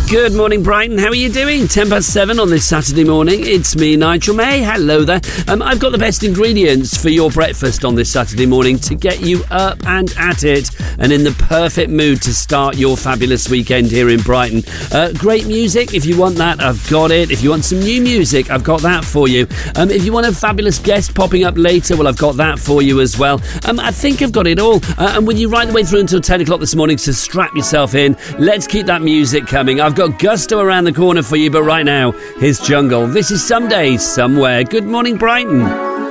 Good morning, Brighton. How are you doing? 7:10 on this Saturday morning. It's me, Nigel May. Hello there. I've got the best ingredients for your breakfast on this Saturday morning to get you up and at it and in the perfect mood to start your fabulous weekend here in Brighton. Great music. If you want that, I've got it. If you want some new music, I've got that for you. If you want a fabulous guest popping up later, well, I've got that for you as well. I think I've got it all. And with you right the way through until 10 o'clock this morning, so strap yourself in. Let's keep that music coming. I've got Gusto around the corner for you, but right now, here's Jungle. This is Someday, Somewhere. Good morning, Brighton.